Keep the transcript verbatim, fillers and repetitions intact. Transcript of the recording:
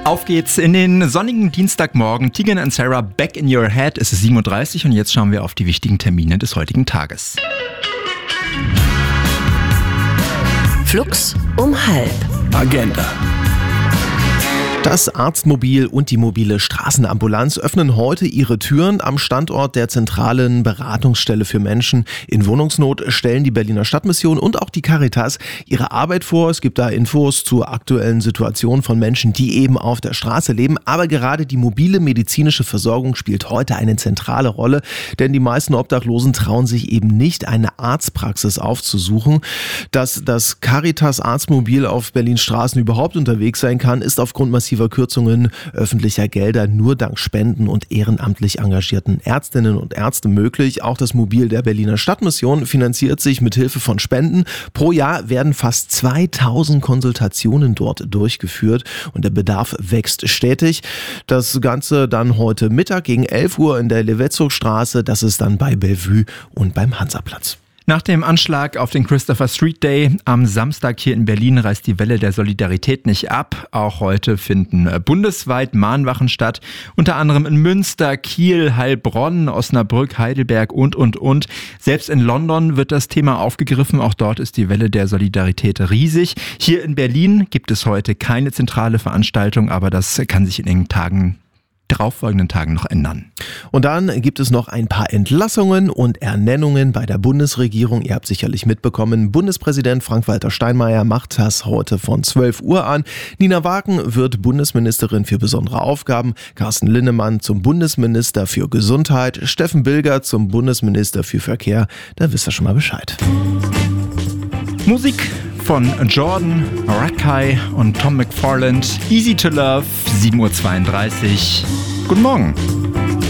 Auf geht's in den sonnigen Dienstagmorgen. Tegan and Sarah, Back in Your Head. Es ist sieben Uhr dreißig und jetzt schauen wir auf die wichtigen Termine des heutigen Tages. Flux um halb. Agenda. Das Arztmobil und die mobile Straßenambulanz öffnen heute ihre Türen am Standort der zentralen Beratungsstelle für Menschen in Wohnungsnot. Stellen die Berliner Stadtmission und auch die Caritas ihre Arbeit vor. Es gibt da Infos zur aktuellen Situation von Menschen, die eben auf der Straße leben. Aber gerade die mobile medizinische Versorgung spielt heute eine zentrale Rolle, denn die meisten Obdachlosen trauen sich eben nicht, eine Arztpraxis aufzusuchen. Dass das Caritas Arztmobil auf Berlins Straßen überhaupt unterwegs sein kann, ist aufgrund massiver Kürzungen öffentlicher Gelder nur dank Spenden und ehrenamtlich engagierten Ärztinnen und Ärzten möglich. Auch das Mobil der Berliner Stadtmission finanziert sich mit Hilfe von Spenden. Pro Jahr werden fast zweitausend Konsultationen dort durchgeführt und der Bedarf wächst stetig. Das Ganze dann heute Mittag gegen elf Uhr in der Levetzow-Straße. Das ist dann bei Bellevue und beim Hansaplatz. Nach dem Anschlag auf den Christopher Street Day am Samstag hier in Berlin reißt die Welle der Solidarität nicht ab. Auch heute finden bundesweit Mahnwachen statt, unter anderem in Münster, Kiel, Heilbronn, Osnabrück, Heidelberg und, und, und. Selbst in London wird das Thema aufgegriffen. Auch dort ist die Welle der Solidarität riesig. Hier in Berlin gibt es heute keine zentrale Veranstaltung, aber das kann sich in den Tagen darauffolgenden Tagen noch ändern. Und dann gibt es noch ein paar Entlassungen und Ernennungen bei der Bundesregierung. Ihr habt sicherlich mitbekommen, Bundespräsident Frank-Walter Steinmeier macht das heute von zwölf Uhr an. Nina Wagen wird Bundesministerin für besondere Aufgaben, Carsten Linnemann zum Bundesminister für Gesundheit, Steffen Bilger zum Bundesminister für Verkehr. Da wisst ihr schon mal Bescheid. Musik von Jordan, Rakai und Tom McFarland. Easy to Love, sieben Uhr zweiunddreißig. Guten Morgen.